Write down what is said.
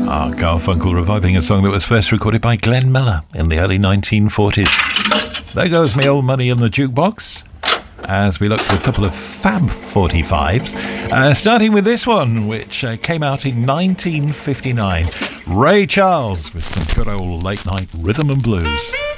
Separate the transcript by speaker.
Speaker 1: Garfunkel reviving a song that was first recorded by Glenn Miller in the early 1940s. There goes me old money in the jukebox, as we look at a couple of Fab 45s, starting with this one, which came out in 1959. Ray Charles with some good old late night rhythm and blues.